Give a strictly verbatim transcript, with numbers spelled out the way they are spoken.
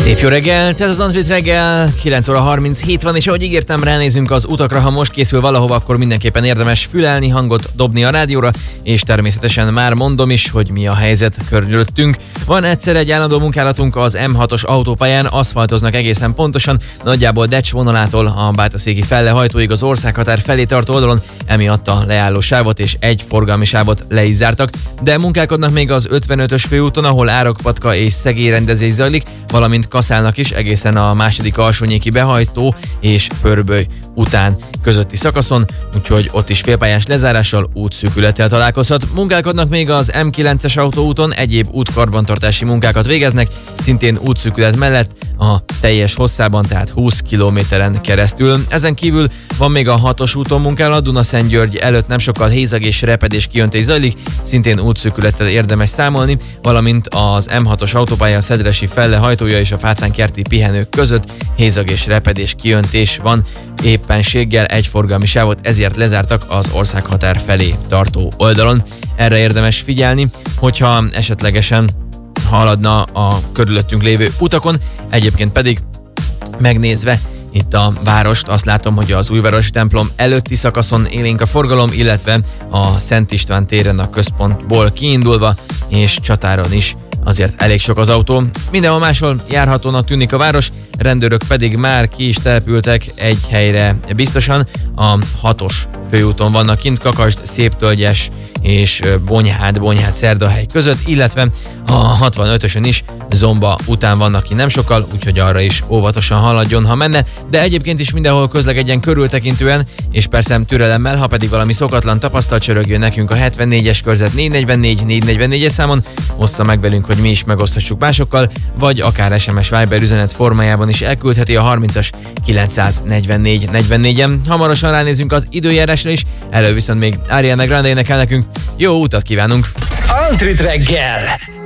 Szép jó reggelt, ez az Antrit reggel, kilenc óra harminchét van, és ahogy ígértem, ránézünk az utakra, ha most készül valahova, akkor mindenképpen érdemes fülelni, hangot dobni a rádióra, és természetesen már mondom is, hogy mi a helyzet körülöttünk. Van egyszer egy állandó munkálatunk az em hatos autópályán, aszfaltoznak egészen pontosan, nagyjából Decs vonalától a Bátaszéki Fellehajtóig az országhatár felé tartó oldalon, emiatt a leálló sávot és egy forgalmi sávot le is zártak, de munkálkodnak még az ötvenötös főúton, ahol Árokpatka és Szegély rendezés zajlik, valamint kaszálnak is egészen a második alsónyéki behajtó és Pörböly után közötti szakaszon, úgyhogy ott is félpályás lezárással, útszűkülettel találkozhat. Munkálkodnak még az em kilences autóúton, egyéb útkarbantartási munkákat végeznek, szintén útszűkület mellett a teljes hosszában, tehát húsz kilométeren keresztül. Ezen kívül van még a hatos úton munkálat, Dunaszentgyörgy előtt nem sokkal hézag és repedés kijöntés zajlik, szintén útszűkülettel érdemes számolni, valamint az em hatos autópálya Szedresi Fellehajtója és a Fácánkerti pihenők között hézag és repedés kijöntés van, éppenséggel egy forgalmi sávot ezért lezártak az országhatár felé tartó oldalon. Erre érdemes figyelni, hogyha esetlegesen haladna a körülöttünk lévő utakon, egyébként pedig megnézve itt a várost, azt látom, hogy az Újvárosi templom előtti szakaszon élénk a forgalom, illetve a Szent István téren a központból kiindulva, és Csatáron is azért elég sok az autó. Mindenhol máshol járhatónak tűnik a város, rendőrök pedig már ki is települtek egy helyre biztosan. A hatos főúton vannak kint, Kakasd, Széptölgyes és Bonyhád, Bonyhád Szerdahely között, illetve a hatvanötösön is Zomba után vannak ki nem sokkal, úgyhogy arra is óvatosan haladjon, ha menne, de egyébként is mindenhol közlekedjen körültekintően, és persze türelemmel, ha pedig valami szokatlan tapasztalt, csörögjön nekünk a hetvennégyes körzet négy negyvennégy négy negyvennégyes számon, ossza meg velünk, hogy mi is megoszthassuk másokkal, vagy akár es em es Viber üzenet formájában is elküldheti a harmincas kilencszáznegyvennégy negyvennégyen. Hamarosan ránézünk az időjárásra is, elő viszont még Ariana Grande énekel nekünk. Jó utat kívánunk! Antrit reggel!